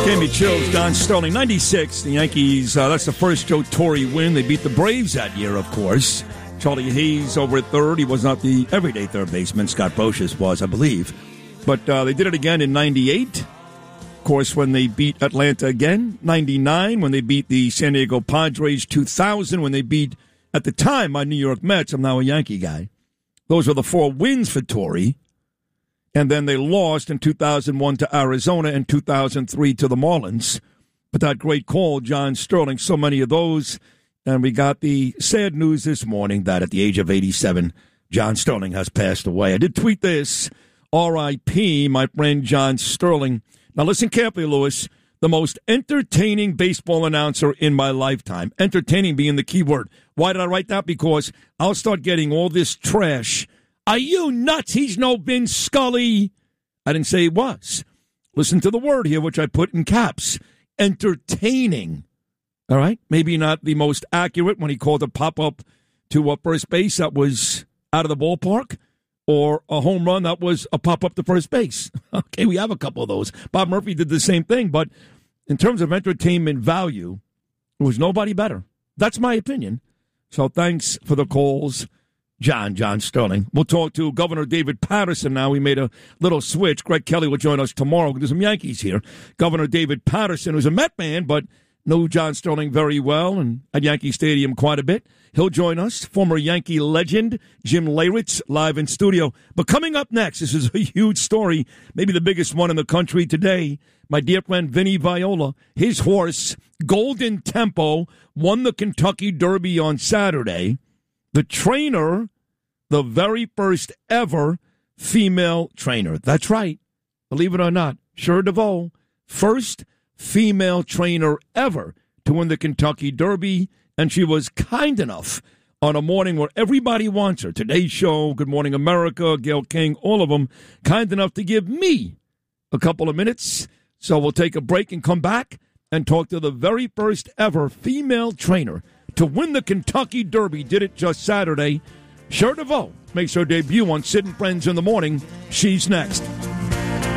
Gave me chills. John Sterling, 96. The Yankees, that's the first Joe Torre win. They beat the Braves that year, of course. Charlie Hayes over at third. He was not the everyday third baseman. Scott Brocious was, I believe. But they did it again in 98. Of course, when they beat Atlanta again. 99, when they beat the San Diego Padres. 2000, when they beat, at the time, my New York Mets. I'm now a Yankee guy. Those were the 4 wins for Torre. And then they lost in 2001 to Arizona and 2003 to the Marlins. But that great call, John Sterling, so many of those. And we got the sad news this morning that at the age of 87, John Sterling has passed away. I did tweet this, R.I.P., my friend John Sterling. Now listen carefully, Lewis. The most entertaining baseball announcer in my lifetime. Entertaining being the key word. Why did I write that? Because I'll start getting all this trash. Are you nuts? He's no Vin Scully. I didn't say he was. Listen to the word here, which I put in caps. Entertaining. All right? Maybe not the most accurate when he called a pop-up to first base that was out of the ballpark, or a home run that was a pop-up to first base. Okay, we have a couple of those. Bob Murphy did the same thing, but in terms of entertainment value, there was nobody better. That's my opinion. So thanks for the calls. John Sterling. We'll talk to Governor David Paterson now. We made a little switch. Greg Kelly will join us tomorrow. There's some Yankees here. Governor David Paterson, who's a Met fan, but knew John Sterling very well and at Yankee Stadium quite a bit. He'll join us. Former Yankee legend Jim Leyritz live in studio. But coming up next, this is a huge story, maybe the biggest one in the country today. My dear friend Vinny Viola, his horse, Golden Tempo, won the Kentucky Derby on Saturday. The trainer, the very first ever female trainer. That's right. Believe it or not. Cher DeVoe, first female trainer ever to win the Kentucky Derby. And she was kind enough on a morning where everybody wants her. Today's Show, Good Morning America, Gayle King, all of them, kind enough to give me a couple of minutes. So we'll take a break and come back and talk to the very first ever female trainer to win the Kentucky Derby. Did it just Saturday. Cher DeVoe makes her debut on Sid and Friends in the Morning. She's next.